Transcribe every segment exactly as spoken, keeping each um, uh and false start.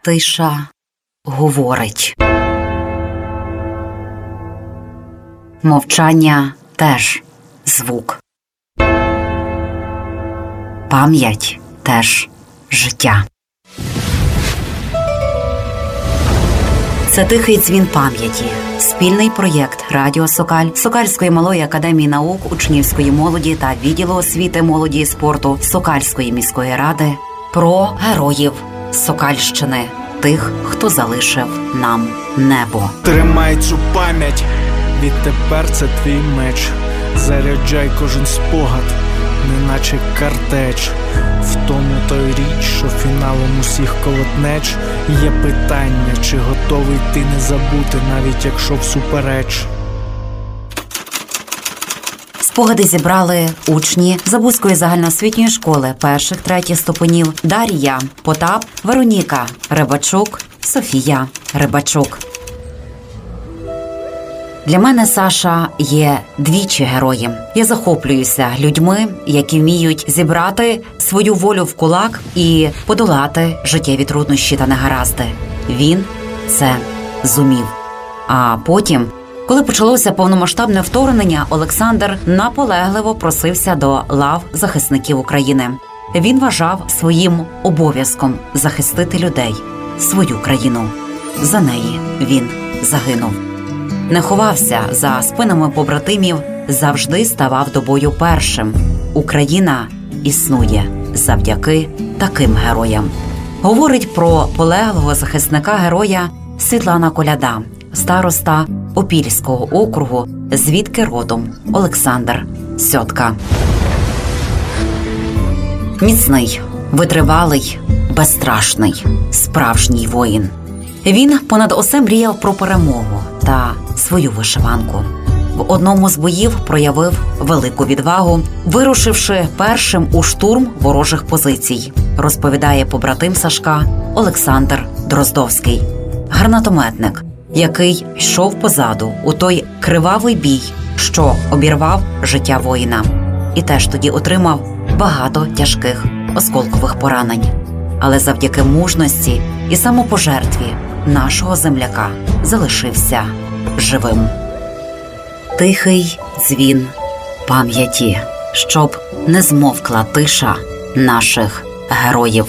Тиша говорить. Мовчання теж звук. Пам'ять теж життя. Це «Тихий дзвін пам'яті» – спільний проєкт Радіо Сокаль, Сокальської малої академії наук, учнівської молоді та відділу освіти, молоді і спорту Сокальської міської ради про героїв Сокальщини, тих, хто залишив нам небо. Тримай цю пам'ять, відтепер це твій меч. Заряджай кожен спогад, неначе картеч. В тому той річ, що фіналом усіх колотнеч. Є питання, чи готовий ти не забути, навіть якщо всупереч. Спогади зібрали учні Забузької загальноосвітньої школи перших-третіх ступенів Дар'я Потап, Вероніка Рибачук, Софія Рибачук. Для мене Саша є двічі героєм. Я захоплююся людьми, які вміють зібрати свою волю в кулак і подолати життєві труднощі та негаразди. Він це зумів. А потім, коли почалося повномасштабне вторгнення, Олександр наполегливо просився до лав захисників України. Він вважав своїм обов'язком захистити людей, свою країну. За неї він загинув. Не ховався за спинами побратимів, завжди ставав до бою першим. Україна існує завдяки таким героям. Говорить про полеглого захисника-героя Світлана Коляда, староста Опільського округу, звідки родом Олександр Сьотка. Міцний, витривалий, безстрашний, справжній воїн. Він понад усе мріяв про перемогу та свою вишиванку. В одному з боїв проявив велику відвагу, вирушивши першим у штурм ворожих позицій, розповідає побратим Сашка Олександр Дроздовський. Гранатометник, який йшов позаду у той кривавий бій, що обірвав життя воїна. І теж тоді отримав багато тяжких осколкових поранень. Але завдяки мужності і самопожертві нашого земляка залишився живим. Тихий дзвін пам'яті, щоб не змовкла тиша наших героїв.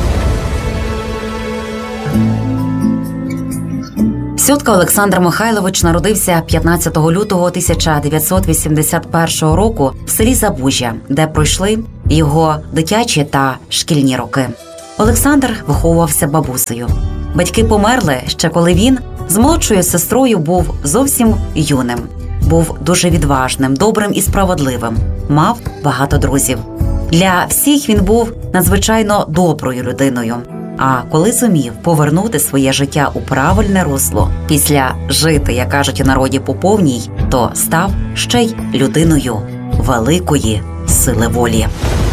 Сьотка Олександр Михайлович народився п'ятнадцятого лютого тисяча дев'ятсот вісімдесят першого року в селі Забужжя, де пройшли його дитячі та шкільні роки. Олександр виховувався бабусею. Батьки померли ще коли він з молодшою сестрою був зовсім юним. Був дуже відважним, добрим і справедливим. Мав багато друзів. Для всіх він був надзвичайно доброю людиною. А коли зумів повернути своє життя у правильне русло, після жити, як кажуть у народі, по повній, то став ще й людиною великої сили волі.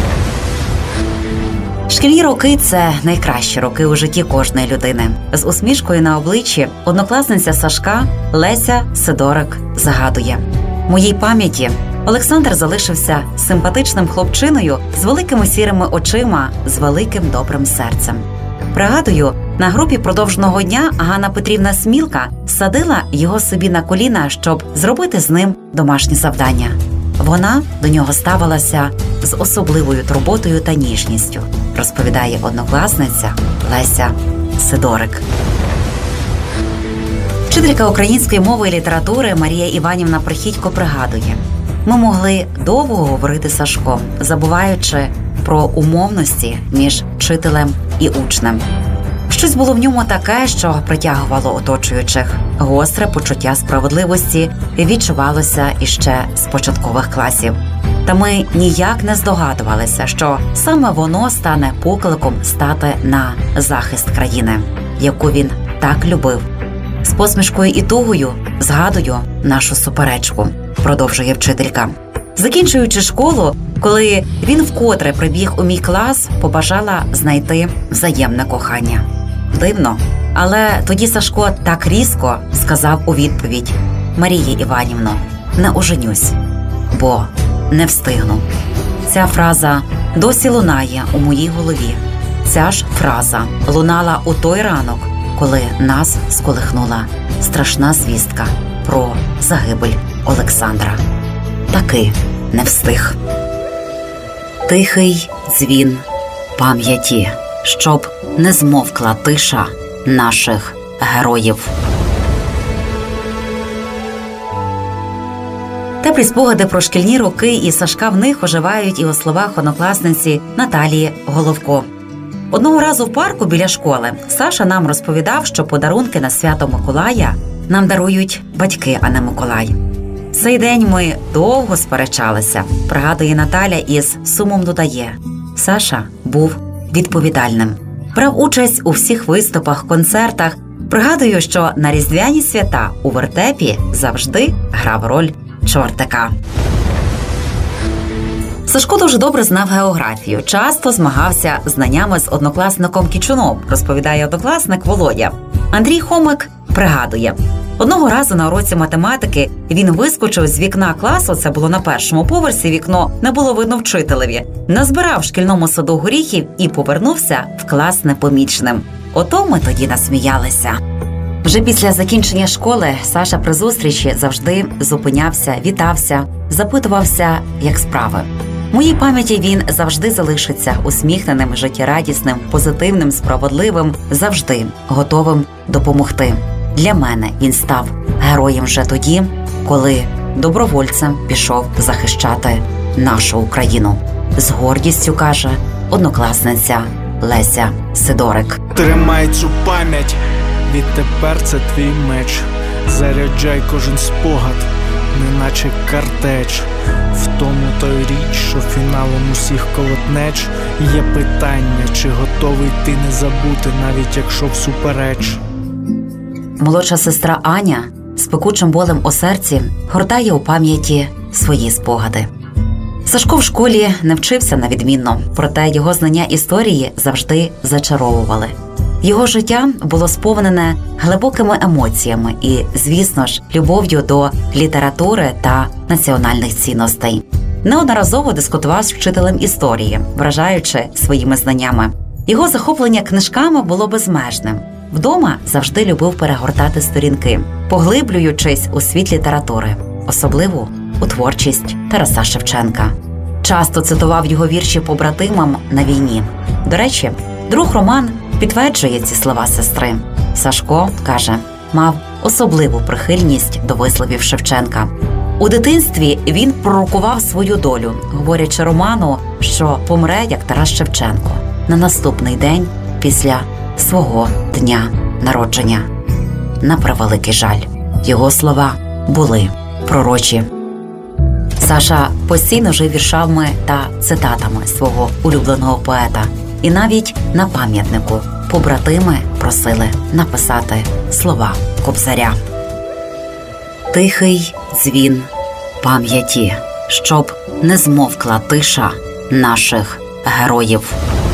Шкільні роки – це найкращі роки у житті кожної людини. З усмішкою на обличчі однокласниця Сашка Леся Сидорик згадує: «В моїй пам'яті Олександр залишився симпатичним хлопчиною з великими сірими очима, з великим добрим серцем. Пригадую, на групі продовженого дня Ганна Петрівна Смілка садила його собі на коліна, щоб зробити з ним домашні завдання. Вона до нього ставилася з особливою турботою та ніжністю», розповідає однокласниця Леся Сидорик. Вчителька української мови і літератури Марія Іванівна Прихідько пригадує: «Ми могли довго говорити з Сашком, забуваючи про умовності між вчителем і учнем. Щось було в ньому таке, що притягувало оточуючих. Гостре почуття справедливості відчувалося іще з початкових класів. Та ми ніяк не здогадувалися, що саме воно стане покликом стати на захист країни, яку він так любив. З посмішкою і тугою згадую нашу суперечку», продовжує вчителька. «Закінчуючи школу, коли він вкотре прибіг у мій клас, побажала знайти взаємне кохання. Дивно, але тоді Сашко так різко сказав у відповідь: «Марія Іванівно, не оженюсь, бо не встигну». Ця фраза досі лунає у моїй голові. Ця ж фраза лунала у той ранок, коли нас сколихнула страшна звістка про загибель Олександра. Таки не встиг. Тихий дзвін пам'яті, щоб не змовкла тиша наших героїв. Теплі спогади про шкільні роки і Сашка в них оживають і у словах однокласниці Наталії Головко. Одного разу в парку біля школи Саша нам розповідав, що подарунки на свято Миколая нам дарують батьки, а не Миколай. Цей день ми довго сперечалися, пригадує Наталя із сумом додає. Саша був відповідальним. Брав участь у всіх виступах, концертах. Пригадую, що на різдвяні свята у вертепі завжди грав роль чортика. Сашко дуже добре знав географію, часто змагався знаннями з однокласником Кічуном, розповідає однокласник Володя. Андрій Хомик пригадує, одного разу на уроці математики він вискочив з вікна класу, це було на першому поверсі, вікно не було видно вчителеві, назбирав в шкільному саду горіхів і повернувся в клас непоміченим. Ото ми тоді насміялися. Вже після закінчення школи Саша при зустрічі завжди зупинявся, вітався, запитувався, як справи. В моїй пам'яті він завжди залишиться усміхненим, життєрадісним, позитивним, справедливим, завжди готовим допомогти. Для мене він став героєм вже тоді, коли добровольцем пішов захищати нашу Україну. З гордістю каже однокласниця Леся Сидорик. Тримай цю пам'ять, відтепер це твій меч. Заряджай кожен спогад, неначе картеч. В тому той річ, що фіналом усіх колотнеч. Є питання, чи готовий ти не забути, навіть якщо всупереч. Молодша сестра Аня з пекучим болем у серці гортає у пам'яті свої спогади. Сашко в школі не вчився на відмінно, проте його знання історії завжди зачаровували. Його життя було сповнене глибокими емоціями і, звісно ж, любов'ю до літератури та національних цінностей. Неодноразово дискутував з вчителем історії, вражаючи своїми знаннями. Його захоплення книжками було безмежним. Вдома завжди любив перегортати сторінки, поглиблюючись у світ літератури, особливо у творчість Тараса Шевченка. Часто цитував його вірші побратимам на війні. До речі, друг Роман підтверджує ці слова сестри. Сашко, каже, мав особливу прихильність до висловів Шевченка. У дитинстві він пророкував свою долю, говорячи Роману, що помре, як Тарас Шевченко, на наступний день після свого дня народження. На превеликий жаль, його слова були пророчі. Саша постійно жив віршами та цитатами свого улюбленого поета. І навіть на пам'ятнику побратими просили написати слова Кобзаря. Тихий дзвін пам'яті, щоб не змовкла тиша наших героїв.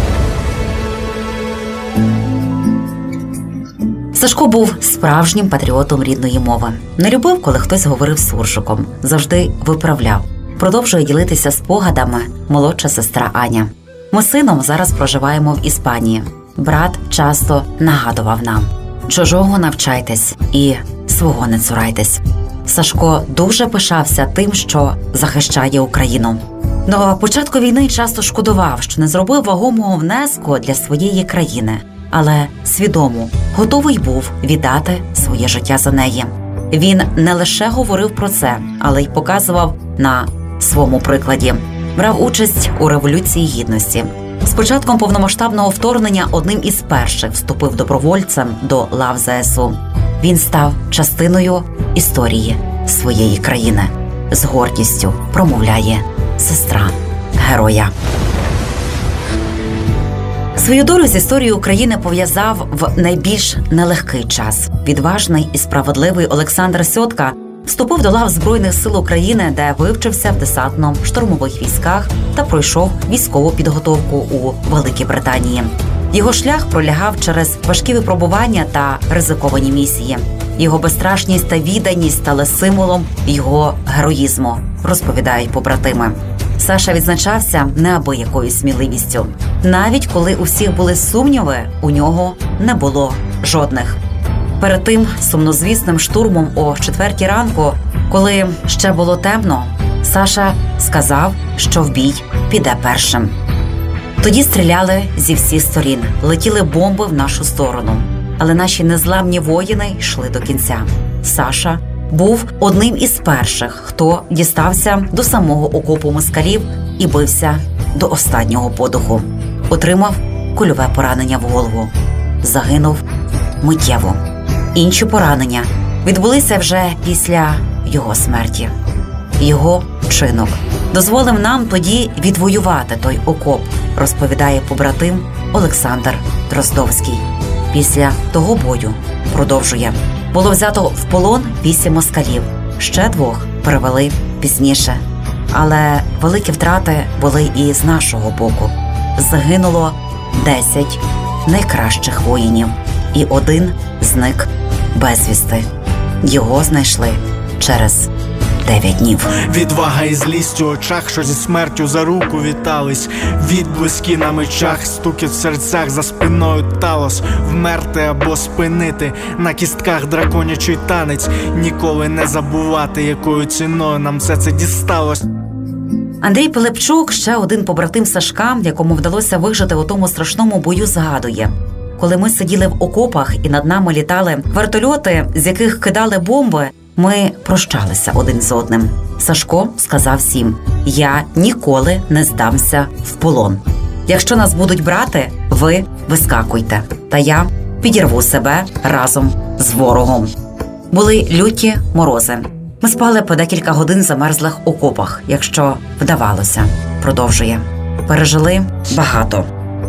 Сашко був справжнім патріотом рідної мови. Не любив, коли хтось говорив суржиком. Завжди виправляв. Продовжує ділитися спогадами молодша сестра Аня. Ми з сином зараз проживаємо в Іспанії. Брат часто нагадував нам: чужого навчайтесь і свого не цурайтесь. Сашко дуже пишався тим, що захищає Україну. До початку війни часто шкодував, що не зробив вагомого внеску для своєї країни, але свідомо готовий був віддати своє життя за неї. Він не лише говорив про це, але й показував на своєму прикладі. Брав участь у Революції Гідності. З початком повномасштабного вторгнення одним із перших вступив добровольцем до лав зе ес у. Він став частиною історії своєї країни. З гордістю промовляє сестра героя. Свою долю з історією України пов'язав в найбільш нелегкий час. Відважний і справедливий Олександр Сьотка вступив до лав Збройних сил України, де вивчився в десантно-штурмових військах та пройшов військову підготовку у Великій Британії. Його шлях пролягав через важкі випробування та ризиковані місії. Його безстрашність та відданість стали символом його героїзму, розповідають побратими. Саша відзначався неабиякою сміливістю. Навіть коли у всіх були сумніви, у нього не було жодних. Перед тим сумнозвісним штурмом о четвертій ранку, коли ще було темно, Саша сказав, що в бій піде першим. Тоді стріляли зі всіх сторін, летіли бомби в нашу сторону. Але наші незламні воїни йшли до кінця. Саша був одним із перших, хто дістався до самого окопу москалів і бився до останнього подиху. Отримав кульове поранення в голову. Загинув миттєво. Інші поранення відбулися вже після його смерті. Його вчинок дозволив нам тоді відвоювати той окоп, розповідає побратим Олександр Дроздовський. Після того бою, продовжує, було взято в полон вісім москалів, ще двох перевели пізніше. Але великі втрати були і з нашого боку. Загинуло десять найкращих воїнів, і один зник безвісти. Його знайшли через дев'ять днів. Відвага і злість у очах, що зі смертю за руку вітались. Відблиски на мечах, стукіт в серцях, за спиною талос. Вмерти або спинити, на кістках драконячий танець. Ніколи не забувати, якою ціною нам все це дісталось. Андрій Пилипчук, ще один побратим Сашка, якому вдалося вижити у тому страшному бою, згадує: коли ми сиділи в окопах і над нами літали вертольоти, з яких кидали бомби, ми прощалися один з одним. Сашко сказав всім: «Я ніколи не здамся в полон. Якщо нас будуть брати, ви вискакуйте, та я підірву себе разом з ворогом». Були люті морози. Ми спали по декілька годин в замерзлих окопах, якщо вдавалося. Продовжує. Пережили багато.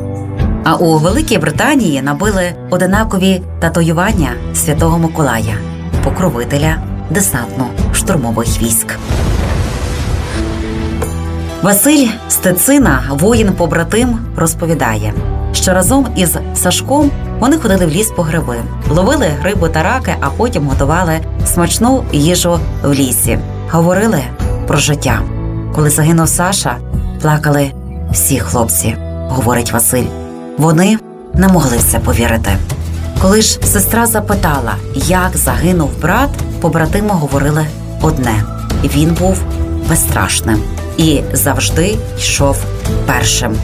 А у Великій Британії набили одинакові татуювання Святого Миколая, покровителя десантно-штурмових військ. Василь Стецина, воїн-побратим, розповідає, що разом із Сашком вони ходили в ліс по гриби, ловили гриби та раки, а потім готували смачну їжу в лісі. Говорили про життя. Коли загинув Саша, плакали всі хлопці, говорить Василь. Вони не могли в це повірити. Коли ж сестра запитала, як загинув брат, побратими говорили одне – він був безстрашним і завжди йшов першим.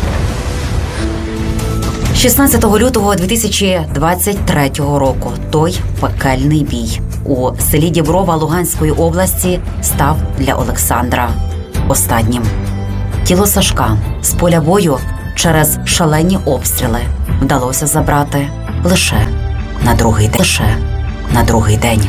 шістнадцятого лютого дві тисячі двадцять третього року той пекельний бій у селі Діброва Луганської області став для Олександра останнім. Тіло Сашка з поля бою через шалені обстріли вдалося забрати лише на другий день. Лише на другий день.